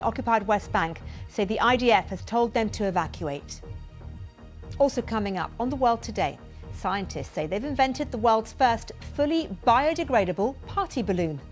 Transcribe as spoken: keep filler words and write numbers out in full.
Occupied West Bank say the I D F has told them to evacuate. Also coming up on The World Today, scientists say they've invented the world's first fully biodegradable party balloon.